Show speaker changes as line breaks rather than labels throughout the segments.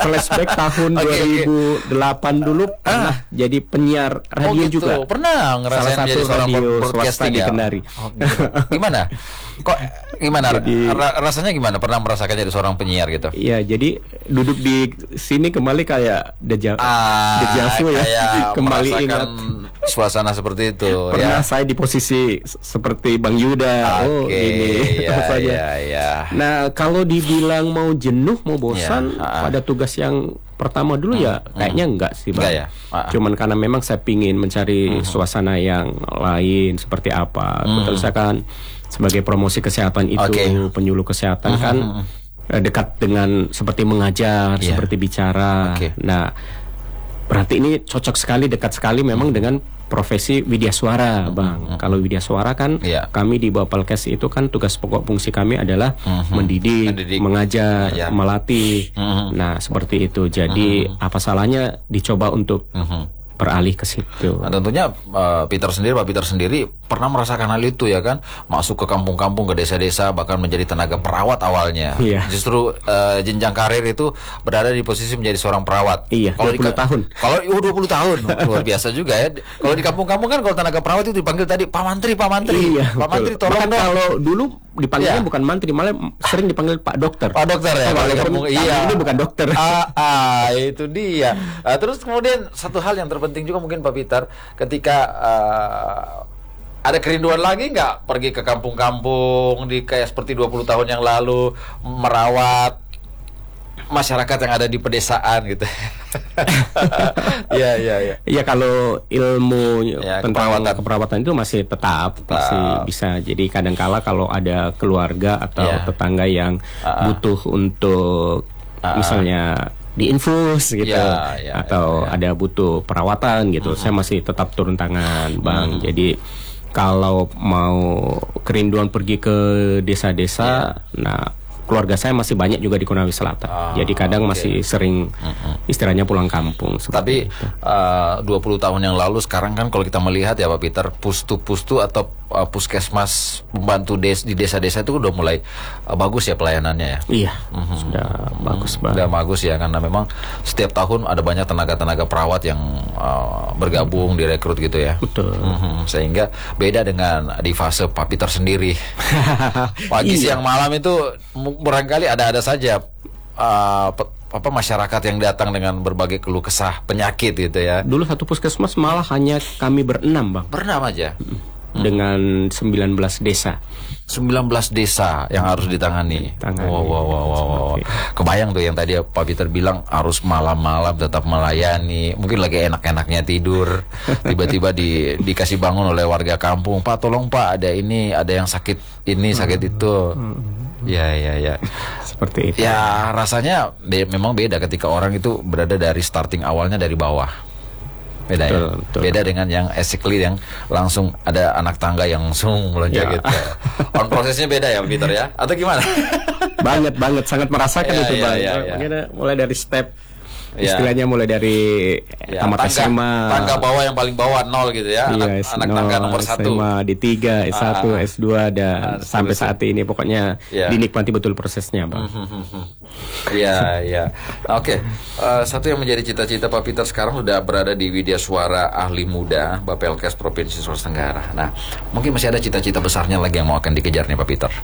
flashback tahun 2008 dulu pernah jadi penyiar radio
gitu.
juga.
Pernah ngerasain
salah satu
jadi seorang
radio swasta
broadcasting
di
ya?
Kendari.
Gitu. Gimana? Kok gimana?
Jadi-
Rasanya gimana? Pernah merasakan jadi seorang penyiar gitu?
Iya, jadi duduk di sini kembali kayak deja vu ya.
Kayak
Kembali
merasakan
ingat.
suasana seperti itu.
Pernah
ya.
saya di posisi seperti Bang Yuda. Ini
ya,
saja.
ya.
Nah, kalau dibilang mau jenuh, mau bosan
Ya,
pada tugas yang pertama dulu ya kayaknya enggak sih, Bang.
Enggak ya?
Cuman karena memang saya pingin mencari suasana yang lain seperti apa. Betul, saya kan sebagai promosi kesehatan itu, penyuluh kesehatan kan dekat dengan seperti mengajar, seperti bicara. Nah, berarti ini cocok sekali, dekat sekali memang dengan profesi widya suara, Bang. Kalau widya suara kan kami di Bapelkes itu kan tugas pokok fungsi kami adalah mendidik, mengajar, melatih. Nah, seperti itu. Jadi apa salahnya dicoba untuk beralih ke situ.
Nah, tentunya Pak Peter sendiri pernah merasakan hal itu ya kan, masuk ke kampung-kampung, ke desa-desa, bahkan menjadi tenaga perawat awalnya. Justru jenjang karir itu berada di posisi menjadi seorang perawat.
Kalau 20 tahun.
Kalau 20 tahun luar biasa juga ya. Kalau di kampung-kampung kan kalau tenaga perawat itu dipanggil tadi Pak Mantri. Pak Mantri tolong dong.
Kalau dulu dipanggilnya bukan mantri, malah sering dipanggil Pak Dokter.
Pak Dokter ya.
Walaupun ini bukan dokter.
Itu dia. Terus kemudian satu hal yang terpenting juga mungkin Pak Peter, ketika ada kerinduan lagi nggak pergi ke kampung-kampung di kayak seperti 20 tahun yang lalu merawat masyarakat yang ada di pedesaan gitu.
Iya, kalau ilmu tentang
keperawatan
itu masih tetap masih bisa. Jadi kadangkala kalau ada keluarga atau tetangga yang butuh untuk misalnya diinfus gitu atau ada butuh perawatan gitu, saya masih tetap turun tangan, Bang. Jadi kalau mau kerinduan pergi ke desa-desa, nah keluarga saya masih banyak juga di Konawe Selatan. Jadi kadang masih sering istilahnya pulang kampung.
Tapi 20 tahun yang lalu, sekarang kan kalau kita melihat ya Pak Peter, pustu atau puskesmas pembantu di desa-desa itu udah mulai bagus ya pelayanannya ya.
Iya, sudah bagus banget.
Sudah bagus ya, karena memang setiap tahun ada banyak tenaga-tenaga perawat yang bergabung, direkrut gitu ya.
Betul.
Sehingga beda dengan di fase Pak Peter sendiri. Pagi, siang, malam itu barangkali ada saja masyarakat yang datang dengan berbagai keluh kesah penyakit gitu ya.
Dulu satu puskesmas malah hanya kami berenam, Bang.
Berenam aja.
Dengan 19 desa.
19 desa yang harus ditangani. Wow. Kebayang tuh yang tadi Pak Peter bilang harus malam-malam tetap melayani. Mungkin lagi enak-enaknya tidur, tiba-tiba dikasih bangun oleh warga kampung. Pak, tolong Pak, ada yang sakit ini, sakit itu. Ya.
Seperti itu.
Ya, rasanya memang beda ketika orang itu berada dari starting awalnya dari bawah. Beda betul. Beda dengan yang basically yang langsung ada anak tangga yang langsung melonjak gitu. On prosesnya beda ya Peter ya? Atau gimana?
banget sangat merasakan itu, Bang. Mulai dari step istilahnya mulai dari tamat SMA,
tangga bawah yang paling bawah 0 gitu ya, anak tangga nomor 1
SMA, D3, S1, S2 dan sampai saat ini pokoknya dinikmati betul prosesnya, Bang.
Iya. Oke. Satu yang menjadi cita-cita Pak Peter sekarang sudah berada di Widya Suara Ahli Muda Bapelkes Provinsi Sulawesi Tenggara. Nah, mungkin masih ada cita-cita besarnya lagi yang mau akan dikejar nih Pak Peter.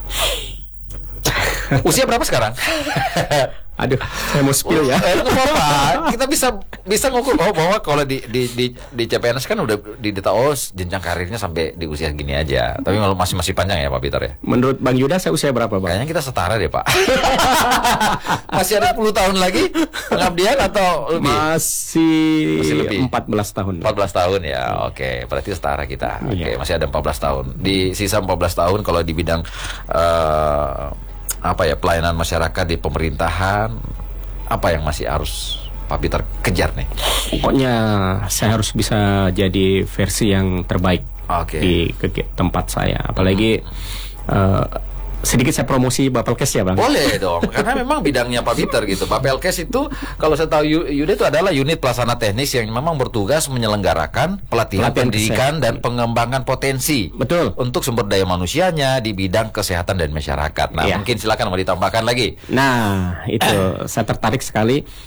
Usia berapa sekarang?
Aduh, saya mau spill ya.
Apa? Kita bisa ngukur bahwa kalau di CPNS kan udah ditahu jenjang karirnya sampai di usia gini aja. Tapi masih panjang ya Pak Peter ya.
Menurut Bang Yuda saya usia berapa, Bang?
Kayaknya kita setara deh, Pak. Masih ada 10 tahun lagi pengabdian atau lebih?
Masih lebih. 14 tahun.
14 tahun ya. Oke, berarti setara kita. Oke, masih ada 14 tahun. Di sisa 14 tahun kalau di bidang pelayanan masyarakat di pemerintahan, apa yang masih harus Pak Peter kejar nih?
Pokoknya saya harus bisa jadi versi yang terbaik di tempat saya. Apalagi sedikit saya promosi Bapelkes ya, Bang.
Boleh dong, karena memang bidangnya Pak Peter gitu. Bapelkes itu kalau saya tahu Yuda itu adalah unit pelaksana teknis yang memang bertugas menyelenggarakan pelatihan pendidikan dan pengembangan potensi.
Betul.
Untuk sumber daya manusianya di bidang kesehatan dan masyarakat. Nah, mungkin silakan mau ditambahkan lagi.
Nah, itu saya tertarik sekali